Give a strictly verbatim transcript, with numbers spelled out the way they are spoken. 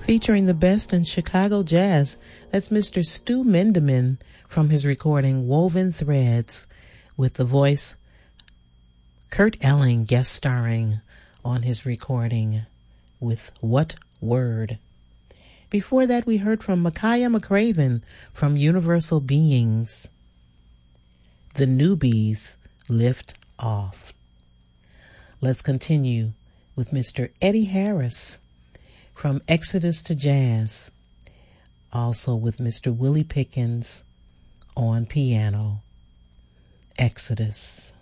featuring the best in Chicago jazz. That's Mister Stu Mendeman from his recording Woven Threads, with the voice Kurt Elling guest starring on his recording with What Word. Before that, we heard from Micaiah McCraven from Universal Beings, The Newbies, Lift Off. Let's continue with Mister Eddie Harris from Exodus to Jazz, also with Mister Willie Pickens on piano. Exodus.